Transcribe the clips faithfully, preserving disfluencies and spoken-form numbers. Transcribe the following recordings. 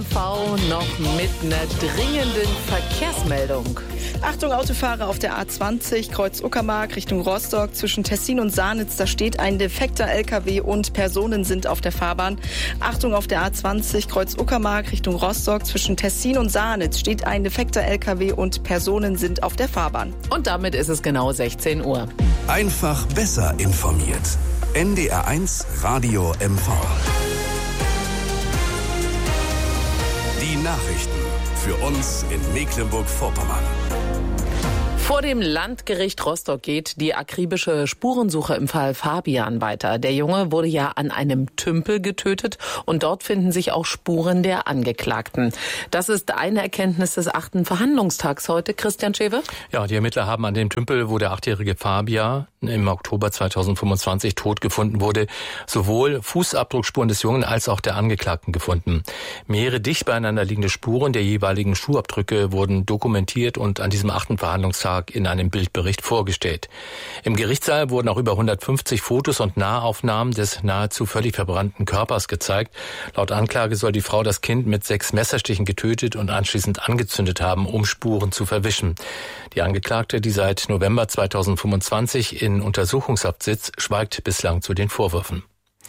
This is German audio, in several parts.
V noch mit einer dringenden Verkehrsmeldung. Achtung Autofahrer auf der A zwanzig, Kreuz Uckermark Richtung Rostock zwischen Tessin und Sanitz. Da steht ein defekter L K W und Personen sind auf der Fahrbahn. Achtung auf der A zwanzig, Kreuz Uckermark Richtung Rostock zwischen Tessin und Sanitz steht ein defekter L K W und Personen sind auf der Fahrbahn. Und damit ist es genau sechzehn Uhr. Einfach besser informiert. N D R eins Radio M V. Die Nachrichten für uns in Mecklenburg-Vorpommern. Vor dem Landgericht Rostock geht die akribische Spurensuche im Fall Fabian weiter. Der Junge wurde ja an einem Tümpel getötet und dort finden sich auch Spuren der Angeklagten. Das ist eine Erkenntnis des achten Verhandlungstags heute. Christian Schewe? Ja, die Ermittler haben an dem Tümpel, wo der achtjährige Fabian im Oktober zweitausendfünfundzwanzig tot gefunden wurde, sowohl Fußabdruckspuren des Jungen als auch der Angeklagten gefunden. Mehrere dicht beieinander liegende Spuren der jeweiligen Schuhabdrücke wurden dokumentiert und an diesem achten Verhandlungstag in einem Bildbericht vorgestellt. Im Gerichtssaal wurden auch über hundertfünfzig Fotos und Nahaufnahmen des nahezu völlig verbrannten Körpers gezeigt. Laut Anklage soll die Frau das Kind mit sechs Messerstichen getötet und anschließend angezündet haben, um Spuren zu verwischen. Die Angeklagte, die seit November zweitausendfünfundzwanzig in Untersuchungshaft sitzt, schweigt bislang zu den Vorwürfen.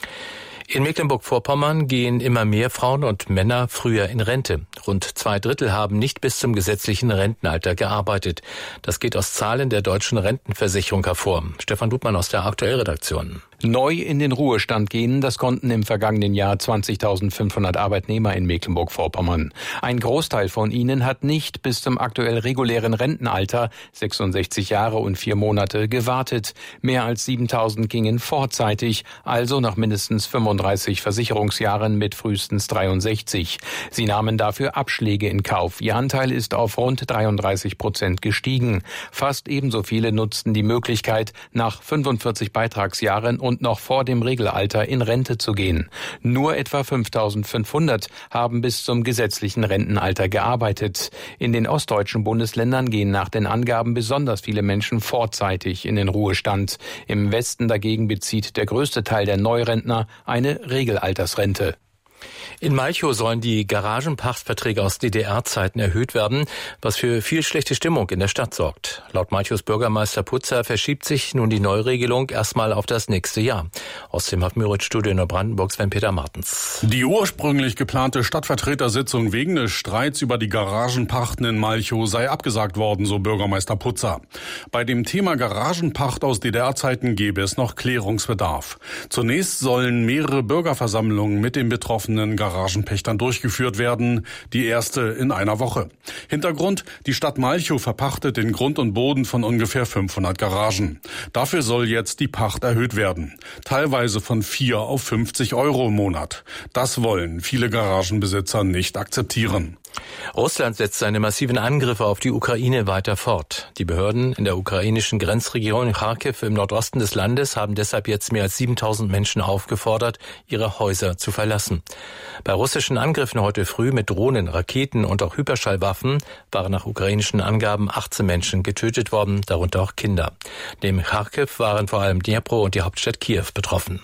In Mecklenburg-Vorpommern gehen immer mehr Frauen und Männer früher in Rente. Rund zwei Drittel haben nicht bis zum gesetzlichen Rentenalter gearbeitet. Das geht aus Zahlen der Deutschen Rentenversicherung hervor. Stefan Dudmann aus der Aktuellredaktion. Neu in den Ruhestand gehen, das konnten im vergangenen Jahr zwanzigtausendfünfhundert Arbeitnehmer in Mecklenburg-Vorpommern. Ein Großteil von ihnen hat nicht bis zum aktuell regulären Rentenalter, sechsundsechzig Jahre und vier Monate, gewartet. Mehr als siebentausend gingen vorzeitig, also nach mindestens fünfunddreißig Versicherungsjahren mit frühestens dreiundsechzig. Sie nahmen dafür Abschläge in Kauf. Ihr Anteil ist auf rund dreiunddreißig Prozent gestiegen. Fast ebenso viele nutzten die Möglichkeit, nach fünfundvierzig Beitragsjahren und noch vor dem Regelalter in Rente zu gehen. Nur etwa fünftausendfünfhundert haben bis zum gesetzlichen Rentenalter gearbeitet. In den ostdeutschen Bundesländern gehen nach den Angaben besonders viele Menschen vorzeitig in den Ruhestand. Im Westen dagegen bezieht der größte Teil der Neurentner eine Regelaltersrente. In Malchow sollen die Garagenpachtverträge aus D D R-Zeiten erhöht werden, was für viel schlechte Stimmung in der Stadt sorgt. Laut Malchows Bürgermeister Putzer verschiebt sich nun die Neuregelung erstmal auf das nächste Jahr. Aus dem Haft-Müritz-Studio in Neubrandenburg Sven-Peter Martens. Die ursprünglich geplante Stadtvertretersitzung wegen des Streits über die Garagenpachten in Malchow sei abgesagt worden, so Bürgermeister Putzer. Bei dem Thema Garagenpacht aus D D R-Zeiten gebe es noch Klärungsbedarf. Zunächst sollen mehrere Bürgerversammlungen mit den betroffenen Garagenpächtern durchgeführt werden, die erste in einer Woche. Hintergrund: Die Stadt Malchow verpachtet den Grund und Boden von ungefähr fünfhundert Garagen. Dafür soll jetzt die Pacht erhöht werden. Teilweise von vier auf fünfzig Euro im Monat. Das wollen viele Garagenbesitzer nicht akzeptieren. Russland setzt seine massiven Angriffe auf die Ukraine weiter fort. Die Behörden in der ukrainischen Grenzregion Charkiw im Nordosten des Landes haben deshalb jetzt mehr als siebentausend Menschen aufgefordert, ihre Häuser zu verlassen. Bei russischen Angriffen heute früh mit Drohnen, Raketen und auch Hyperschallwaffen waren nach ukrainischen Angaben achtzehn Menschen getötet worden, darunter auch Kinder. Neben Charkiw waren vor allem Dnipro und die Hauptstadt Kiew betroffen.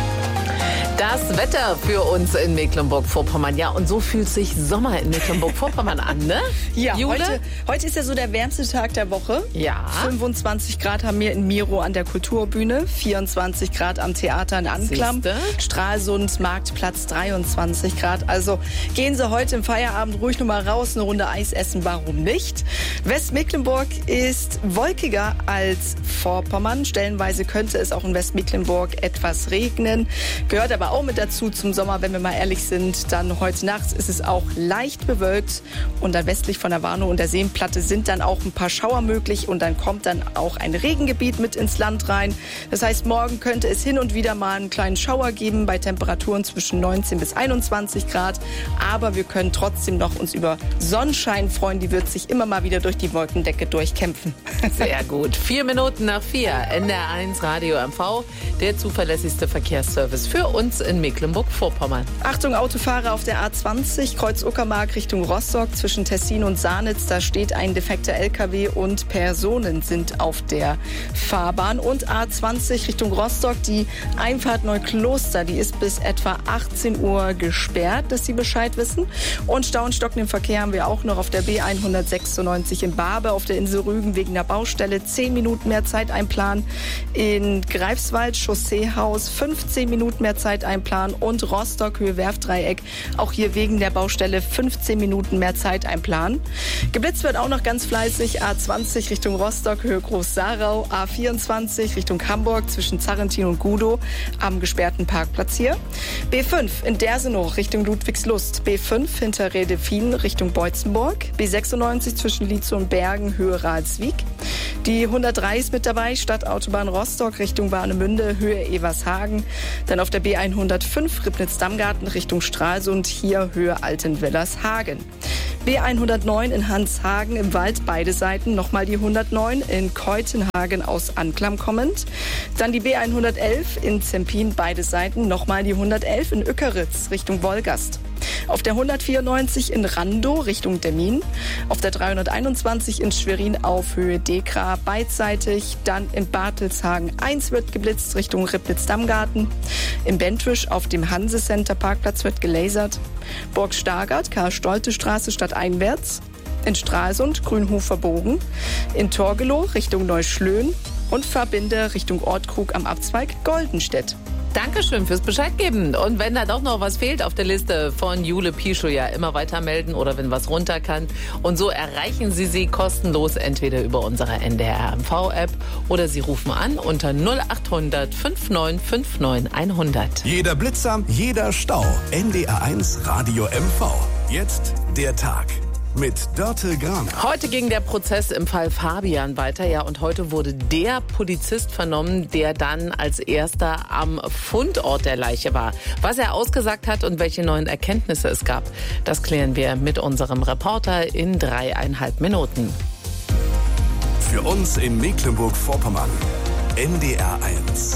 Das Wetter für uns in Mecklenburg-Vorpommern. Ja, und so fühlt sich Sommer in Mecklenburg-Vorpommern an, ne? Ja, Jule? heute, heute ist ja so der wärmste Tag der Woche. Ja. fünfundzwanzig Grad haben wir in Miro an der Kulturbühne, vierundzwanzig Grad am Theater in Anklam, Siehste? Stralsund, Marktplatz dreiundzwanzig Grad. Also gehen Sie heute im Feierabend ruhig noch mal raus, eine Runde Eis essen, warum nicht? Westmecklenburg ist wolkiger als Vorpommern. Stellenweise könnte es auch in Westmecklenburg etwas regnen. Gehört aber auch mit dazu zum Sommer, wenn wir mal ehrlich sind. Dann heute Nacht ist es auch leicht bewölkt und dann westlich von der Warnow und der Seenplatte sind dann auch ein paar Schauer möglich und dann kommt dann auch ein Regengebiet mit ins Land rein. Das heißt, morgen könnte es hin und wieder mal einen kleinen Schauer geben bei Temperaturen zwischen neunzehn bis einundzwanzig Grad. Aber wir können trotzdem noch uns über Sonnenschein freuen. Die wird sich immer mal wieder durch die Wolkendecke durchkämpfen. Sehr gut. Vier Minuten nach vier. N D R eins Radio M V, der zuverlässigste Verkehrsservice für uns uns in Mecklenburg-Vorpommern. Achtung, Autofahrer auf der A zwanzig, Kreuz Uckermark Richtung Rostock zwischen Tessin und Sahnitz. Da steht ein defekter L K W und Personen sind auf der Fahrbahn. Und A zwanzig Richtung Rostock, die Einfahrt Neukloster, die ist bis etwa achtzehn Uhr gesperrt, dass Sie Bescheid wissen. Und Stau und stockenden Verkehr haben wir auch noch auf der B hundertsechsundneunzig in Barbe, auf der Insel Rügen wegen der Baustelle zehn Minuten mehr Zeit einplanen. In Greifswald Chausseehaus fünfzehn Minuten mehr Zeit einplanen und Rostock Höhe Werftdreieck auch hier wegen der Baustelle fünfzehn Minuten mehr Zeit einplanen. Geblitzt wird auch noch ganz fleißig A zwanzig Richtung Rostock Höhe Groß-Sarau, A vierundzwanzig Richtung Hamburg zwischen Zarrentin und Gudow am gesperrten Parkplatz hier. B fünf in Dersenow Richtung Ludwigslust, B fünf hinter Redefien Richtung Beutzenburg, B sechsundneunzig zwischen Lietze und Bergen Höhe Ralswiek. Die hundertdrei ist mit dabei, Stadtautobahn Rostock Richtung Warnemünde, Höhe Evershagen. Dann auf der B hundertfünf Ribnitz-Dammgarten Richtung Stralsund, hier Höhe Altenwellershagen. B hundertneun in Hanshagen im Wald, beide Seiten. Nochmal die hundertneun in Keutenhagen aus Anklam kommend. Dann die B hundertelf in Zempin, beide Seiten. Nochmal die hundertelf in Ückeritz Richtung Wolgast. Auf der hundertvierundneunzig in Randow Richtung Demmin. Auf der dreihunderteinundzwanzig in Schwerin auf Höhe Dekra beidseitig. Dann in Bartelshagen eins wird geblitzt Richtung Ribnitz-Dammgarten. In Bentwisch auf dem Hanse-Center Parkplatz wird gelasert. Burg Stargard, Karl-Stolte-Straße stadteinwärts. In Stralsund Grünhofer Bogen. In Torgelow Richtung Neuschlön. Und Verbinde Richtung Ortkrug am Abzweig Goldenstedt. Dankeschön fürs Bescheid geben. Und wenn da doch noch was fehlt auf der Liste von Jule Pieschow, ja immer weiter melden oder wenn was runter kann. Und so erreichen Sie sie kostenlos entweder über unsere N D R M V-App oder Sie rufen an unter null acht hundert neunundfünfzig neunundfünfzig hundert. Jeder Blitzer, jeder Stau. N D R eins Radio M V. Jetzt der Tag. Mit Dörte Graner. Heute ging der Prozess im Fall Fabian weiter, ja, und heute wurde der Polizist vernommen, der dann als erster am Fundort der Leiche war. Was er ausgesagt hat und welche neuen Erkenntnisse es gab, das klären wir mit unserem Reporter in dreieinhalb Minuten. Für uns in Mecklenburg-Vorpommern. N D R eins.